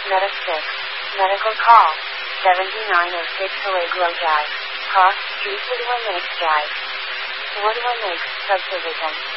Meta 6. Medical call. 7906 Allegro Drive. Cost 341 minutes drive. 41 minutes subdivision.